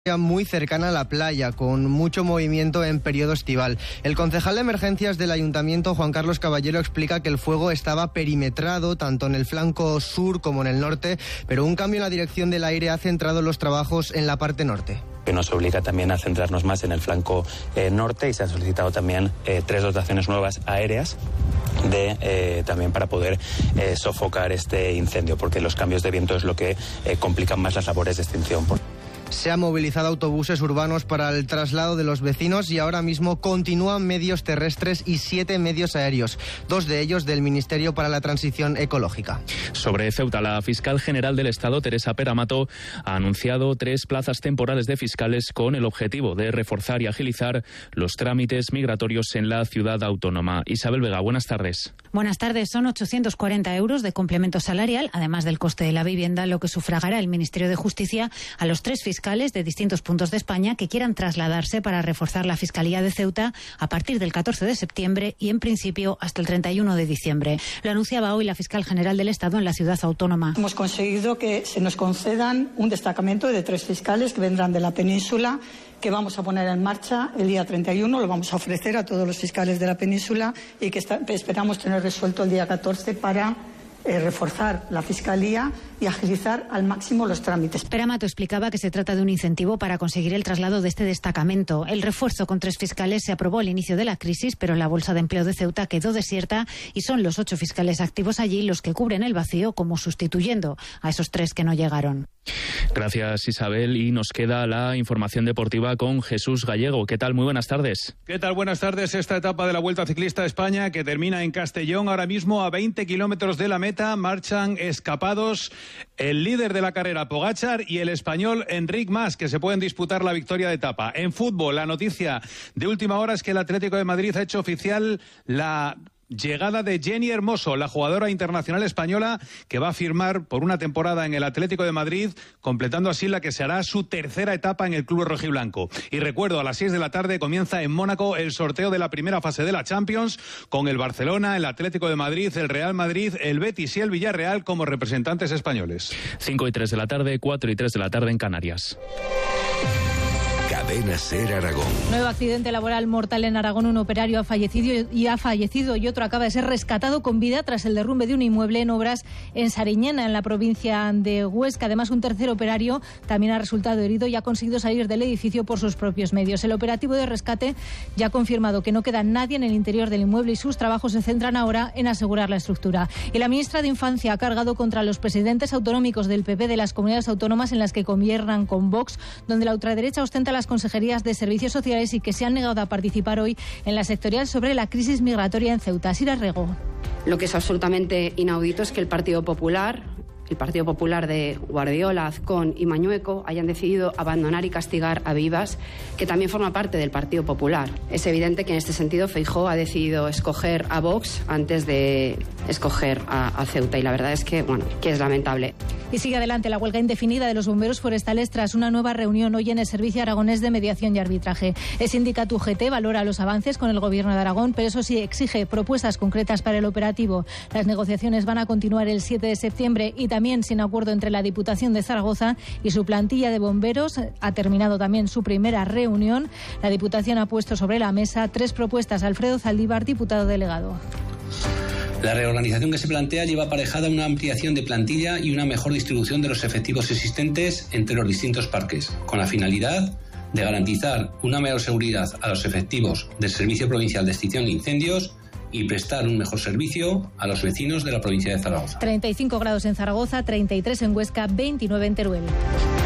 muy cercana a la playa, con mucho movimiento en periodo estival. El concejal de emergencias del Ayuntamiento, Juan Carlos Caballero, explica que el fuego estaba perimetrado tanto en el flanco sur como en el norte, pero un cambio en la dirección del aire ha centrado los trabajos en la parte norte. Que nos obliga también a centrarnos más en el flanco norte, y se han solicitado también 3 dotaciones nuevas aéreas también para poder sofocar este incendio, porque los cambios de viento es lo que complican más las labores de extinción. Se han movilizado autobuses urbanos para el traslado de los vecinos y ahora mismo continúan medios terrestres y 7 medios aéreos, 2 de ellos del Ministerio para la Transición Ecológica. Sobre Ceuta, la fiscal general del Estado, Teresa Peramato, ha anunciado 3 plazas temporales de fiscales con el objetivo de reforzar y agilizar los trámites migratorios en la ciudad autónoma. Isabel Vega, buenas tardes. Buenas tardes. Son 840 euros de complemento salarial, además del coste de la vivienda, lo que sufragará el Ministerio de Justicia a los 3 fiscales de distintos puntos de España que quieran trasladarse para reforzar la Fiscalía de Ceuta a partir del 14 de septiembre y, en principio, hasta el 31 de diciembre. Lo anunciaba hoy la fiscal general del Estado en la ciudad autónoma. Hemos conseguido que se nos concedan un destacamento de 3 fiscales que vendrán de la península, que vamos a poner en marcha el día 31, lo vamos a ofrecer a todos los fiscales de la península y que esperamos tener resuelto el día 14 para reforzar la Fiscalía y agilizar al máximo los trámites. Peramato explicaba que se trata de un incentivo para conseguir el traslado de este destacamento. El refuerzo con 3 fiscales se aprobó al inicio de la crisis, pero la Bolsa de Empleo de Ceuta quedó desierta y son los 8 fiscales activos allí los que cubren el vacío, como sustituyendo a esos 3 que no llegaron. Gracias, Isabel. Y nos queda la información deportiva con Jesús Gallego. ¿Qué tal? Muy buenas tardes. ¿Qué tal? Buenas tardes. Esta etapa de la Vuelta Ciclista a España, que termina en Castellón, ahora mismo a 20 kilómetros de la meta, marchan escapados el líder de la carrera, Pogačar, y el español Enric Mas, que se pueden disputar la victoria de etapa. En fútbol, la noticia de última hora es que el Atlético de Madrid ha hecho oficial la llegada de Jenny Hermoso, la jugadora internacional española que va a firmar por una temporada en el Atlético de Madrid, completando así la que será su tercera etapa en el club rojiblanco. Y recuerdo, a las 6 de la tarde comienza en Mónaco el sorteo de la primera fase de la Champions, con el Barcelona, el Atlético de Madrid, el Real Madrid, el Betis y el Villarreal como representantes españoles. 5 y 3 de la tarde, 4 y 3 de la tarde en Canarias. Cadena SER Aragón. Nuevo accidente laboral mortal en Aragón. Un operario ha fallecido y otro acaba de ser rescatado con vida tras el derrumbe de un inmueble en obras en Sariñena, en la provincia de Huesca. Además, un tercer operario también ha resultado herido y ha conseguido salir del edificio por sus propios medios. El operativo de rescate ya ha confirmado que no queda nadie en el interior del inmueble y sus trabajos se centran ahora en asegurar la estructura. Y la ministra de Infancia ha cargado contra los presidentes autonómicos del PP de las comunidades autónomas en las que gobiernan con Vox, donde la ultraderecha ostenta las consejerías de Servicios Sociales y que se han negado a participar hoy en la sectorial sobre la crisis migratoria en Ceuta. Sira Rego. Lo que es absolutamente inaudito es que el Partido Popular de Guardiola, Azcón y Mañueco hayan decidido abandonar y castigar a Vivas, que también forma parte del Partido Popular. Es evidente que en este sentido Feijóo ha decidido escoger a Vox antes de escoger a Ceuta, y la verdad es que es lamentable. Y sigue adelante la huelga indefinida de los bomberos forestales tras una nueva reunión hoy en el Servicio Aragonés de Mediación y Arbitraje. El sindicato UGT valora los avances con el Gobierno de Aragón, pero eso sí exige propuestas concretas para el operativo. Las negociaciones van a continuar el 7 de septiembre y también sin acuerdo entre la Diputación de Zaragoza y su plantilla de bomberos. Ha terminado también su primera reunión. La Diputación ha puesto sobre la mesa 3 propuestas. Alfredo Zaldívar, diputado delegado. La reorganización que se plantea lleva aparejada una ampliación de plantilla y una mejor distribución de los efectivos existentes entre los distintos parques, con la finalidad de garantizar una mayor seguridad a los efectivos del Servicio Provincial de Extinción de Incendios y prestar un mejor servicio a los vecinos de la provincia de Zaragoza. 35 grados en Zaragoza, 33 en Huesca, 29 en Teruel.